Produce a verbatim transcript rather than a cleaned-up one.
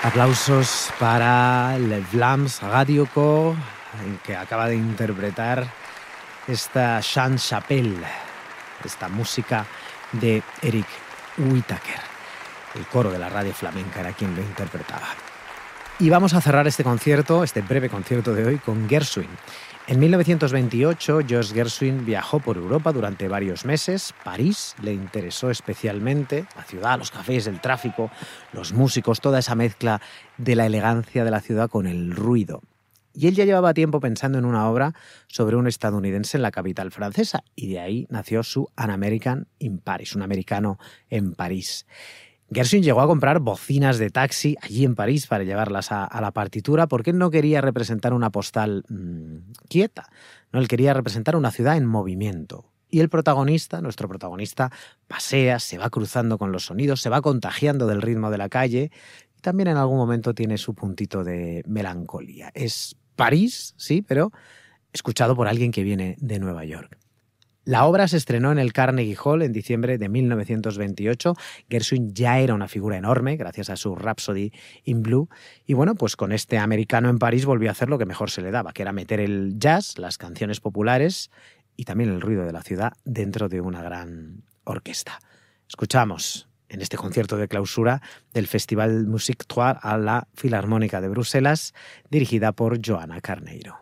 Aplausos para Le Vlaams Radio Corps, que acaba de interpretar esta Chant Chapelle, esta música de Eric Whittaker. El coro de la radio flamenca era quien lo interpretaba. Y vamos a cerrar este concierto, este breve concierto de hoy, con Gershwin. En mil novecientos veintiocho, George Gershwin viajó por Europa durante varios meses. París le interesó especialmente, la ciudad, los cafés, el tráfico, los músicos, toda esa mezcla de la elegancia de la ciudad con el ruido. Y él ya llevaba tiempo pensando en una obra sobre un estadounidense en la capital francesa, y de ahí nació su An American in Paris, un americano en París. Gershwin llegó a comprar bocinas de taxi allí en París para llevarlas a, a la partitura porque él no quería representar una postal mmm, quieta, no, él quería representar una ciudad en movimiento. Y el protagonista, nuestro protagonista, pasea, se va cruzando con los sonidos, se va contagiando del ritmo de la calle y también en algún momento tiene su puntito de melancolía. Es París, sí, pero escuchado por alguien que viene de Nueva York. La obra se estrenó en el Carnegie Hall en diciembre de mil novecientos veintiocho. Gershwin ya era una figura enorme gracias a su Rhapsody in Blue. Y bueno, pues con este americano en París volvió a hacer lo que mejor se le daba, que era meter el jazz, las canciones populares y también el ruido de la ciudad dentro de una gran orquesta. Escuchamos en este concierto de clausura del Festival Musique Trois a la Filarmónica de Bruselas, dirigida por Joanna Carneiro.